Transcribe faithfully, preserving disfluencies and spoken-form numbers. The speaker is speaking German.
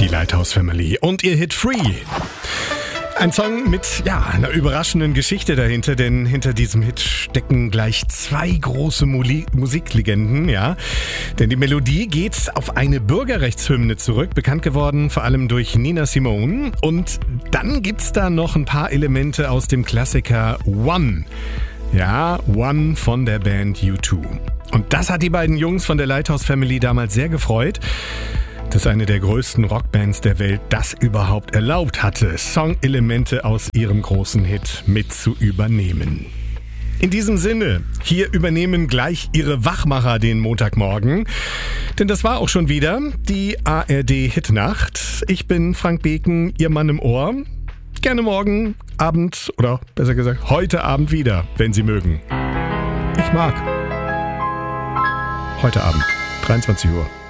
die Lighthouse Family und ihr Hit Free. Ein Song mit, ja, einer überraschenden Geschichte dahinter, denn hinter diesem Hit stecken gleich zwei große Muli- Musiklegenden, ja. Denn die Melodie geht auf eine Bürgerrechtshymne zurück, bekannt geworden vor allem durch Nina Simone. Und dann gibt's da noch ein paar Elemente aus dem Klassiker One. Ja, One von der Band U zwei. Und das hat die beiden Jungs von der Lighthouse Family damals sehr gefreut, dass eine der größten Rockbands der Welt das überhaupt erlaubt hatte, Songelemente aus ihrem großen Hit mit zu übernehmen. In diesem Sinne, hier übernehmen gleich ihre Wachmacher den Montagmorgen. Denn das war auch schon wieder die A R D-Hitnacht. Ich bin Frank Beken, Ihr Mann im Ohr. Gerne morgen Abend oder besser gesagt heute Abend wieder, wenn Sie mögen. Ich mag. Heute Abend, dreiundzwanzig Uhr.